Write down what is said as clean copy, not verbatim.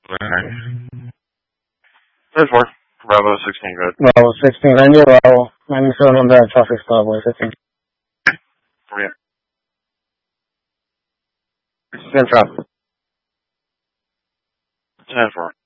Alright. 10-4. Bravo 16, good. Bravo 16, Randy Bravo, 97 on the traffic stop, boy, 15. Yeah. This is in traffic. 10-4.